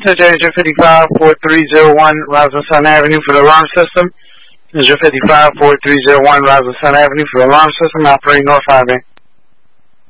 Agent 55-4301 Roslyn Avenue for the alarm system. Agent 55-4301 Roslyn Avenue for the alarm system, operating North Highway.